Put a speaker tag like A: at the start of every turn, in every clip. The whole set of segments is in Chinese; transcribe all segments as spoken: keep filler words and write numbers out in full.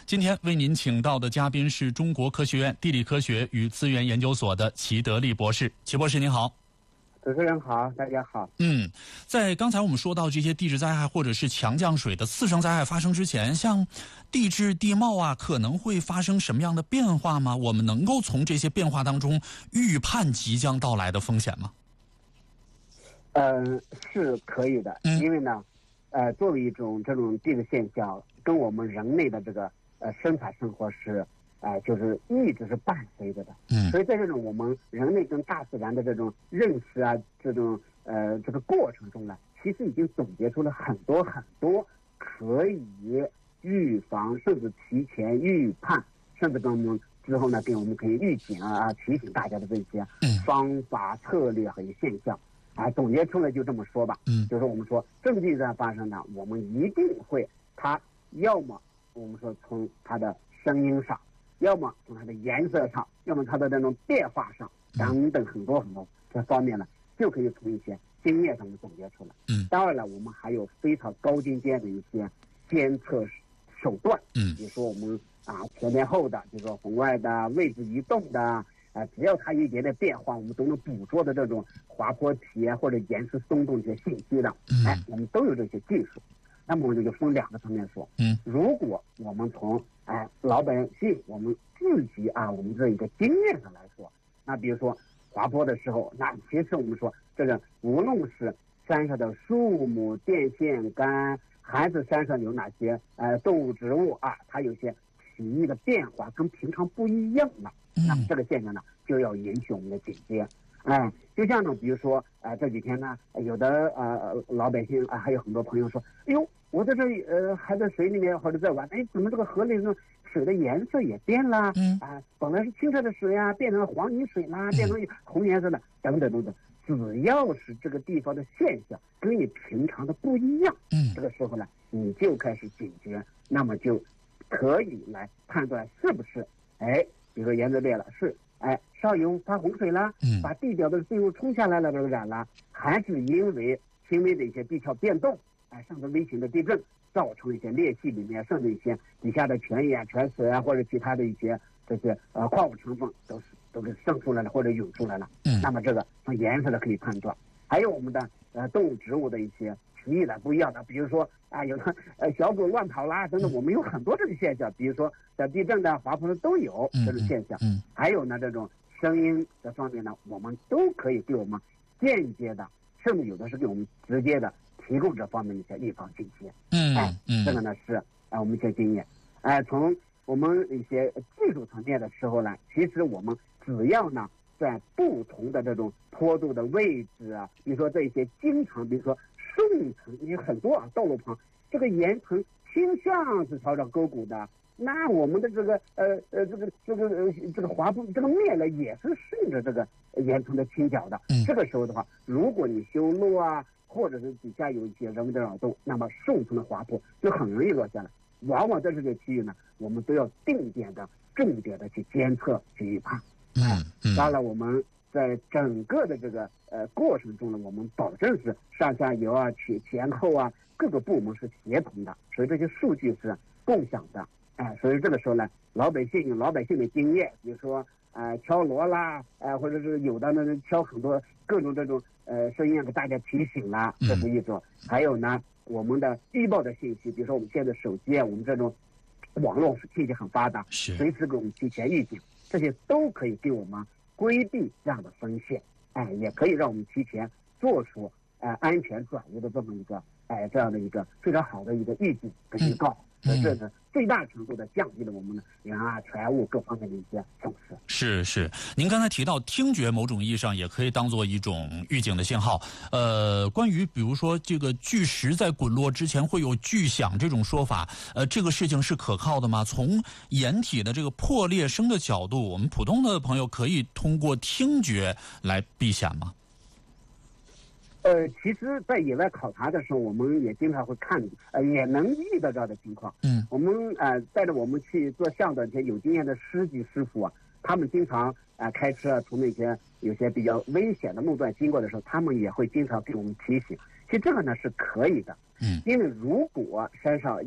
A: 今天为您请到的嘉宾是中国科学院地理科学与资源研究所的齐德利博士。齐博士您好。
B: 主持人好，大家好。
A: 嗯，在刚才我们说到这些地质灾害或者是强降水的次生灾害发生之前，像地质地貌啊，可能会发生什么样的变化吗？我们能够从这些变化当中预判即将到来的风险吗？
B: 嗯、呃，是可以的，
A: 嗯、
B: 因为呢，呃，作为一种这种地质现象，跟我们人类的这个呃生产生活是。呃，就是一直是伴随着的，
A: 嗯，
B: 所以在这种我们人类跟大自然的这种认识啊，这种呃这个过程中呢，其实已经总结出了很多很多可以预防，甚至提前预判，甚至跟我们之后呢，给我们可以预警啊，提醒大家的这些方法、策略和现象啊，总结出来就这么说吧，
A: 嗯，
B: 就是我们说正地在发生呢，我们一定会它要么我们说从它的声音上。要么从它的颜色上，要么它的那种变化上，等等很多很多这方面呢，就可以从一些经验上面总结出来。
A: 嗯，
B: 当然了，我们还有非常高精尖的一些监测手段。
A: 嗯，
B: 比如说我们啊前前后的，比如说红外的、位置移动的，啊、呃，只要它有一点点变化，我们都能捕捉的这种滑坡体啊或者岩石松动这些信息的。哎，我们都有这些技术。那么我们就从两个层面说。
A: 嗯，
B: 如果我们从哎，老百姓，我们自己啊，我们这一个经验上来说，那比如说滑坡的时候，那其实我们说这个无论是山上的树木、电线杆，还是山上有哪些呃动物植物啊，它有些奇异的变化，跟平常不一样了。那么这个现象呢，就要引起我们的警觉。哎，就像呢，比如说啊、呃，这几天呢，有的呃老百姓啊，还有很多朋友说，哎呦。我在这里，呃，还在水里面或者在玩，哎，怎么这个河里头水的颜色也变了？
A: 嗯
B: 啊，本来是清澈的水啊，变成了黄泥水啦，变成红颜色的，等等等等。只要是这个地方的现象跟你平常的不一样，
A: 嗯，
B: 这个时候呢，你就开始警觉，那么就可以来判断是不是，哎，比如说颜色变了，是，哎，上游发洪水了，
A: 嗯，
B: 把地表的水雾冲下来了，这个染了，还是因为轻微的一些地壳变动。哎，甚至微型的地震造成一些裂隙里面，甚至一些底下的泉眼、泉水啊，或者其他的一些这些呃矿物成分都是都给渗出来了或者涌出来了。
A: 嗯，
B: 那么这个从颜色的可以判断，还有我们的呃动物植物的一些奇异的不一样的，比如说啊有的呃小狗乱跑啦等等，我们有很多这个现象，比如说在地震的、滑坡的都有这种现象。
A: 嗯，
B: 还有呢这种声音这方面呢，我们都可以给我们间接的，甚至有的是给我们直接的。提供这方面的一些预防信息，
A: 嗯，
B: 哎，
A: 嗯，
B: 这个呢是哎我们一些经验，哎，从我们一些技术层面的时候呢，其实我们只要呢在不同的这种坡度的位置啊，比如说这些经常，比如说顺层，有很多啊道路旁，这个岩层倾向是朝着沟谷的，那我们的这个呃呃这个这个呃这个滑坡这个面呢也是顺着这个岩层的倾角的，
A: 嗯，
B: 这个时候的话，如果你修路啊。或者是底下有一些人为的扰动，那么受层的滑坡就很容易落下来。往往在这些区域呢，我们都要定点的、重点的去监测、去预判。
A: 嗯嗯。
B: 当然，我们在整个的这个呃过程中呢，我们保证是上下游啊、前前后啊各个部门是协同的，所以这些数据是共享的。哎，所以这个时候呢，老百姓有老百姓的经验，比如说呃敲锣啦，呃或者是有的呢敲很多各种这种。呃，声音给大家提醒了，这是一种。嗯、还有呢，我们的预报的信息，比如说我们现在手机啊，我们这种网络信息很发达，随时给我们提前预警，这些都可以给我们规避这样的风险，哎，也可以让我们提前做出呃安全转移的这么一个哎这样的一个非常好的一个预警跟预告。所以这是最大程度的降低了我们的人啊、财务各方面的一些损失。
A: 是是，您刚才提到听觉，某种意义上也可以当做一种预警的信号。呃，关于比如说这个巨石在滚落之前会有巨响这种说法，呃，这个事情是可靠的吗？从岩体的这个破裂声的角度，我们普通的朋友可以通过听觉来避险吗？
B: 呃，其实，在野外考察的时候，我们也经常会看，呃，也能遇到这样的情况。
A: 嗯，
B: 我们呃带着我们去做项的这些有经验的师级师傅啊，他们经常啊、呃、开车从那些有些比较危险的路段经过的时候，他们也会经常给我们提醒。其实这个呢是可以的，
A: 嗯，
B: 因为如果山上有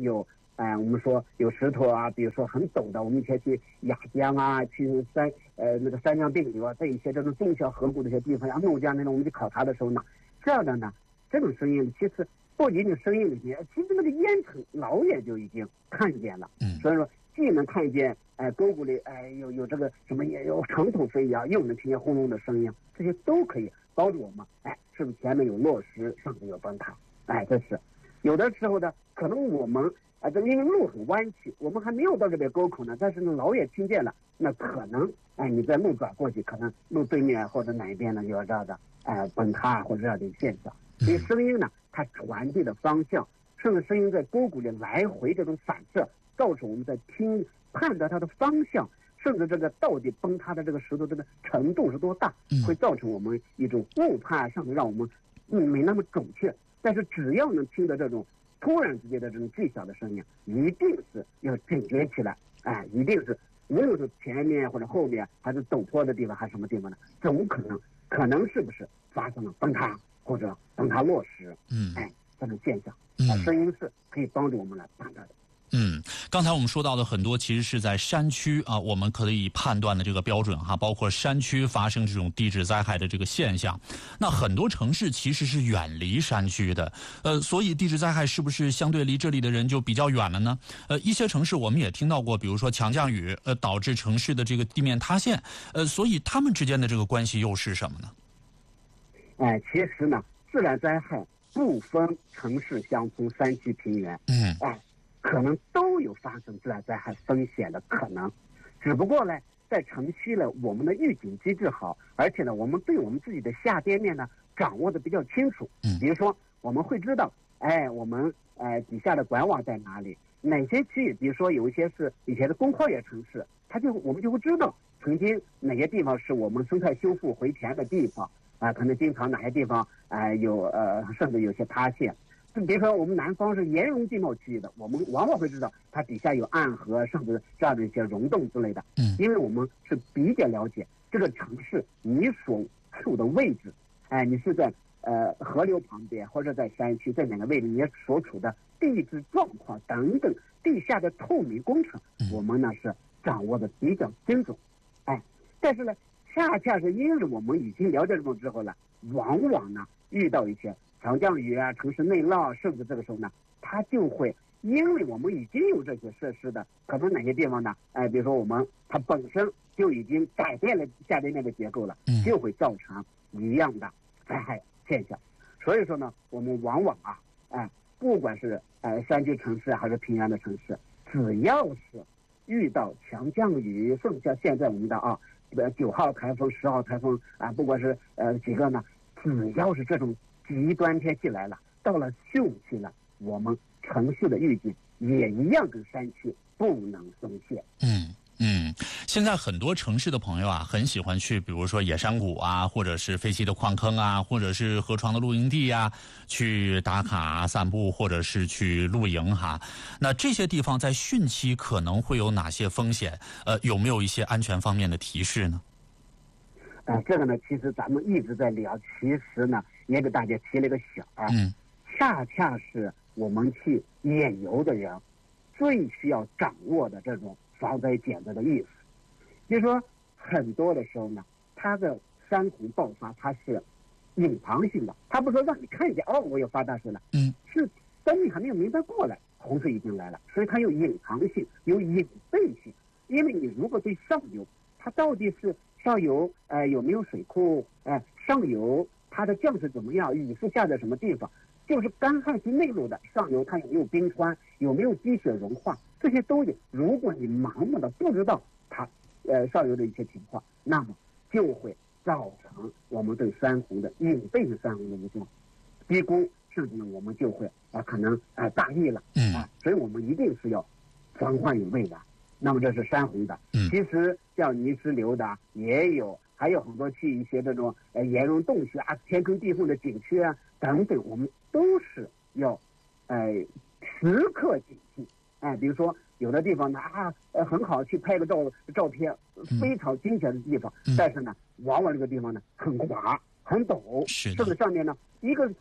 B: 哎、呃，我们说有石头啊，比如说很陡的，我们以前去雅江啊，去三呃那个三江并流啊，这一些这种中小河谷的一些地方，像怒江那种，我们去考察的时候呢，这样的呢，这种声音其实不仅仅声音里面，其实那个烟层老远就已经看见了。
A: 嗯，
B: 所以说既能看见哎、呃、沟谷里哎、呃、有有这个什么也有长土飞扬，又能听见轰隆的声音，这些都可以帮助我们哎，是不是前面有落石，上面有崩塌？哎，这是有的时候呢，可能我们啊，这、呃、因为路很弯曲，我们还没有到这边沟口呢，但是呢老远听见了，那可能哎你在路转过去，可能路对面或者哪一边呢有这样的哎、呃、崩塌或者这样的现象。所以声音呢，它传递的方向，甚至声音在沟谷里来回这种反射，造成我们在听判断它的方向，甚至这个到底崩塌的这个石头这个程度是多大，会造成我们一种误判，甚至让我们嗯没那么准确。但是只要能听到这种突然之间的这种巨小的声音，一定是要警觉起来，哎，一定是无论是前面或者后面，还是陡坡的地方，还是什么地方呢，总可能可能是不是发生了崩塌或者崩塌落石，
A: 嗯，
B: 哎，这种现象，
A: 嗯，
B: 声音是可以帮助我们来判断的。
A: 嗯，刚才我们说到的很多其实是在山区啊，我们可以判断的这个标准哈，包括山区发生这种地质灾害的这个现象。那很多城市其实是远离山区的，呃，所以地质灾害是不是相对离这里的人就比较远了呢？呃，一些城市我们也听到过，比如说强降雨，呃，导致城市的这个地面塌陷，呃，所以他们之间的这个关系又是什么呢？
B: 哎，其实呢，自然灾害不分城市、乡村、山区、平原，
A: 嗯，
B: 哎。可能都有发生自然灾害风险的可能，只不过呢，在城区呢，我们的预警机制好，而且呢，我们对我们自己的下跌面呢掌握的比较清楚。
A: 嗯，
B: 比如说我们会知道，哎，我们呃底下的管网在哪里，哪些区域，比如说有一些是以前的工矿业城市，它就我们就会知道曾经哪些地方是我们生态修复回填的地方啊、呃，可能经常哪些地方啊、呃、有呃甚至有些塌陷。比如说我们南方是岩溶地貌区域的，我们往往会知道它底下有暗河，甚至这样的一些溶洞之类的。
A: 嗯，
B: 因为我们是比较了解这个城市你所处的位置，哎，你是在呃河流旁边，或者在山区，在哪个位置，你所处的地质状况等等，地下的透明工程，我们呢是掌握的比较精准。哎，但是呢，恰恰是因为我们已经了解这种之后呢，往往呢遇到一些强降雨啊、城市内涝，甚至这个时候呢，它就会因为我们已经有这些设施的，可能哪些地方呢？哎，比如说我们它本身就已经改变了下地面的结构了，就会造成一样的灾害现象。所以说呢，我们往往啊，哎，不管是呃山区城市还是平原的城市，只要是遇到强降雨，甚至像现在我们的啊，呃九号台风、十号台风啊，不管是呃几个呢，只要是这种极端天气来了，到了汛期了，我们城市的预警也一样跟山区不能松懈。
A: 嗯嗯，现在很多城市的朋友啊，很喜欢去，比如说野山谷啊，或者是废弃的矿坑啊，或者是河床的露营地啊，去打卡、散步，或者是去露营哈。那这些地方在汛期可能会有哪些风险？呃，有没有一些安全方面的提示呢？
B: 啊、呃，这个呢，其实咱们一直在聊，其实呢，也给大家提了个醒儿，
A: 嗯，
B: 恰恰是我们去野游的人最需要掌握的这种防灾减灾的意识。就是说，很多的时候呢，它的山洪爆发它是隐藏性的，它不是说让你看见哦，我又发大水了，
A: 嗯，
B: 是等你还没有明白过来，洪水已经来了，所以它有隐藏性，有隐蔽性。因为你如果对上游，它到底是上游呃有没有水库，呃上游它的降水怎么样，雨是下在什么地方，就是干旱期内陆的上游它有没有冰川，有没有积雪融化，这些都有。如果你盲目的不知道它呃上游的一些情况，那么就会造成我们对山洪的隐蔽的山洪的一种低估，甚至呢我们就会啊、呃、可能啊、呃、大意了，
A: 嗯
B: 啊，所以我们一定是要防患于未然。那么这是山洪的，
A: 嗯，
B: 其实像泥石流的也有，还有很多去一些这种呃岩溶洞穴啊、天坑地缝的景区啊等等，我们都是要呃时刻警惕。哎，比如说有的地方呢啊呃很好去拍个照照片，非常精彩的地方，
A: 嗯、
B: 但是呢，往往这个地方呢很滑很陡，
A: 是的，
B: 甚至上面呢一个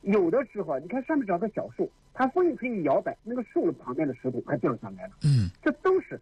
B: 有的时候你看上面长个小树，它风一吹一摇摆，那个树旁边的石头快掉下来了。
A: 嗯，
B: 这都是